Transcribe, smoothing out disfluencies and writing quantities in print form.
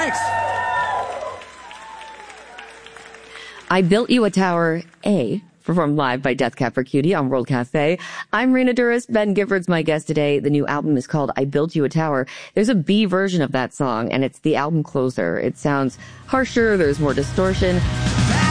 Thanks. I Built You a Tower A, performed live by Death Cab for Cutie on World Cafe. I'm Rena Duras. Ben Gifford's my guest today. The new album is called I Built You a Tower. There's a B version of that song, and it's the album closer. It sounds harsher, there's more distortion.